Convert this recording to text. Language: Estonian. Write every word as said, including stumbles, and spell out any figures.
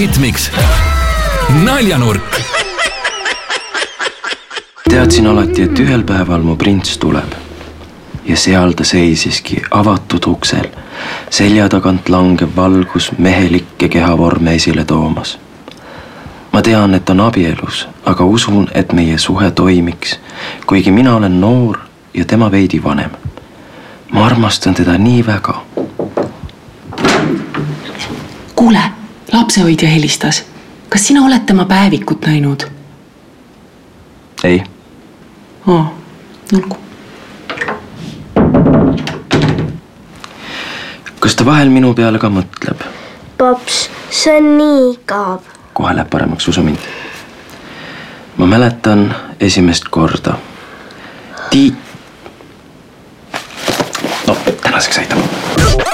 ritmiks naljanurk. Teadsin alati, et ühel päeval mu prints tuleb. Ja seal ta seisiski avatud uksel, selja tagant langev valgus mehelikke kehavorme esile toomas. Ma tean, et on abielus, aga usun, et meie suhe toimiks, kuigi mina olen noor ja tema veidi vanem. Ma armastan teda nii väga. Kuule, lapsehoidja helistas. Kas sina oled tema päevikut näinud? Ei. Aa, nolgu. Kas ta vahel minu peale ka mõtleb? Paps, see on nii igav. Kohe läheb paremaks, usu mind. Ma mäletan esimest korda. Tiit... No, tänaseks aitab.